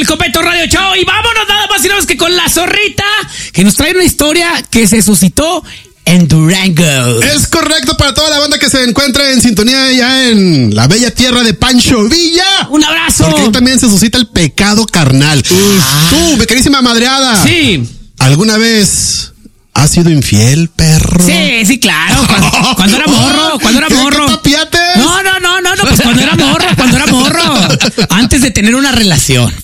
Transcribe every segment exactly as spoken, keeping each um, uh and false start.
el Copeto Radio Show y vámonos nada más y nada más que con la zorrita, que nos trae una historia que se suscitó en Durango. Es correcto, para toda la banda que se encuentra en sintonía ya en la bella tierra de Pancho Villa. Un abrazo. Porque ahí también se suscita el pecado carnal. Ah. Tú, mi querísima madreada. Sí. ¿Alguna vez has sido infiel, perro? Sí, sí, claro. Cuando, cuando era morro, cuando era ¿Qué, morro. qué tapiates? No, no, no, no, no, pues cuando era morro, cuando era morro. Antes de tener una relación.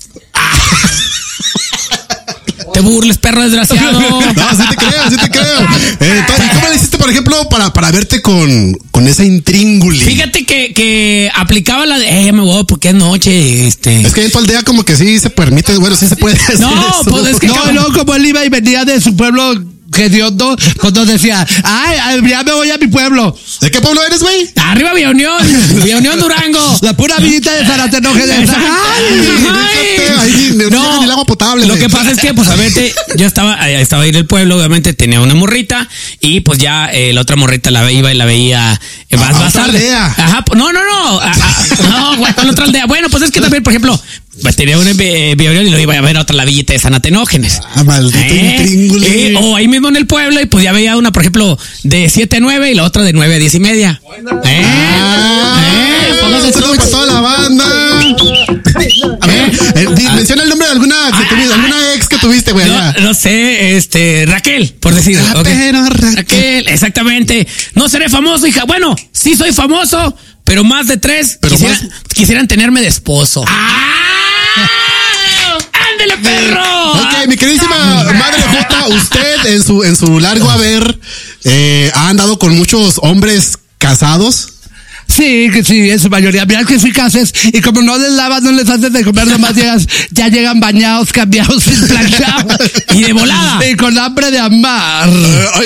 Te burles, perro desgraciado. No, sí te creo, sí te creo. Eh, ¿Y cómo le hiciste, por ejemplo, para, para verte con, con esa intrínguli? Fíjate que, que aplicaba la de, eh, me voy porque es noche, este. Es que en tu aldea como que sí se permite, bueno, sí se puede hacer No, eso. pues es que No, como- no, como él iba y venía de su pueblo hediondo, cuando decía, ay, ay, ya me voy a mi pueblo. ¿De qué pueblo eres, güey? Arriba Villa Unión, Villa Unión Durango. La pura villita de Zaratenoje de esa. Déjate, ahí ni- ni el agua potable, Lo güey. que pasa es que, pues, a ver, yo estaba, eh, estaba ahí en el pueblo, obviamente tenía una morrita y pues ya eh, la otra morrita la iba y la veía eh, más, A más otra tarde. aldea. Ajá, pues, no, no, no, a- a- no, güey, con otra aldea. Bueno, pues es que también, por ejemplo, pues tenía una en Vi- Villa Unión y lo iba a ver a otra la villita de Sanatenógenes. Ah, maldito intrínguli. Eh, o ahí mismo en el pueblo y pues ya veía una, por ejemplo, de siete a nueve y la otra de nueve a diez y media. Eh, Ah, eh, póngase un saludo trucha. para toda la banda. A ver, eh, di- menciona el nombre de alguna que tuviste, alguna ex que tuviste, güey, allá. No, no sé, este, Raquel, por decir. Ah, ok. pero Raquel. Raquel, exactamente. No seré famoso, hija. Bueno, sí soy famoso, pero más de tres Pero quisiera- más- quisieran tenerme de esposo. ¡Ah! ¡Ándele, perro! Ok, mi queridísima madre Jota, usted en su, en su largo haber, eh, ha andado con muchos hombres casados. Sí, que sí, en su mayoría. Mira que eficaces. Y como no les lavas, no les haces de comer, nomás llegas, ya llegan bañados, cambiados, sin planchado. Y de volada. Y con hambre de amar. Eh,